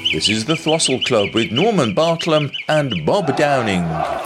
This is the Throstle Club with Norman Bartlam and Bob Downing.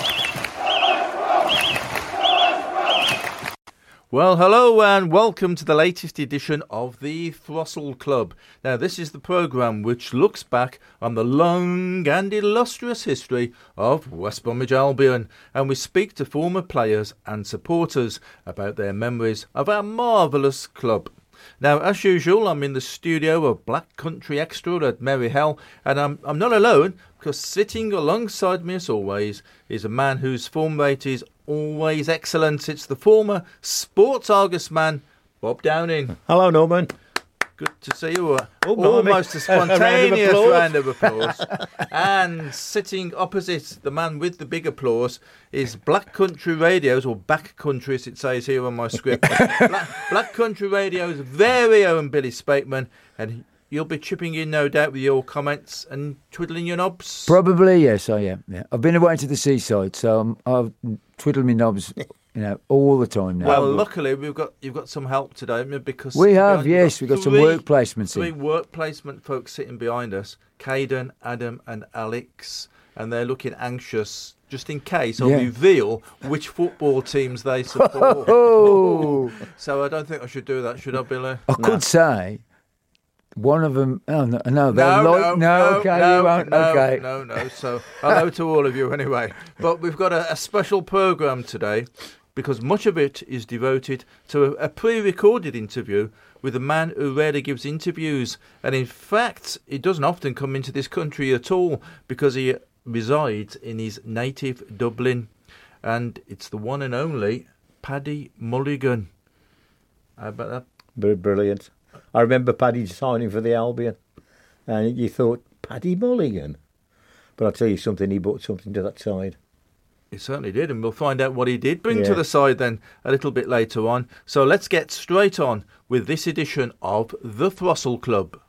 Well, hello and welcome to the latest edition of the Throstle Club. Now, this is the programme which looks back on the long and illustrious history of West Bromwich Albion, and we speak to former players and supporters about their memories of our marvellous club. Now, as usual, I'm in the studio of Black Country Extra at Merry Hell, and I'm not alone, because sitting alongside me as always is a man whose form rate is always excellent. It's the former Sports Argus man, Bob Downing. Hello, Norman. Good to see you. Almost a spontaneous round of applause. And sitting opposite the man with the big applause is Black Country Radio's, or Back Country as it says here on my script, Black Country Radio's very own Billy Spakeman, and you'll be chipping in, no doubt, with your comments and twiddling your knobs. Probably, yes, I am. Yeah. I've been away to the seaside, so I've twiddled my knobs, all the time now. Well, luckily you've got some help today, because we have. Yes, we've got some work placements. Three work placement folks sitting behind us: Caden, Adam, and Alex, and they're looking anxious. Just in case I'll reveal which football teams they support. So I don't think I should do that, should I, Billy? I could say. One of them, okay, you won't. Okay. No. So hello to all of you anyway. But we've got a special programme today, because much of it is devoted to a pre-recorded interview with a man who rarely gives interviews. And in fact, he doesn't often come into this country at all, because he resides in his native Dublin. And it's the one and only Paddy Mulligan. How about that? Very brilliant. I remember Paddy signing for the Albion, and you thought, Paddy Mulligan? But I'll tell you something, he brought something to that side. He certainly did, and we'll find out what he did bring to the side then a little bit later on. So let's get straight on with this edition of The Throstle Club.